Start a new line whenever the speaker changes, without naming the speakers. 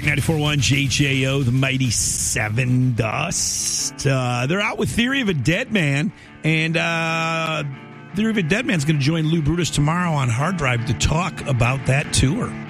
94.1 JJO, the Mighty Seven Dust. They're out with Theory of a Dead Man, and Theory of a Dead Man's going to join Lou Brutus tomorrow on Hard Drive to talk about that tour.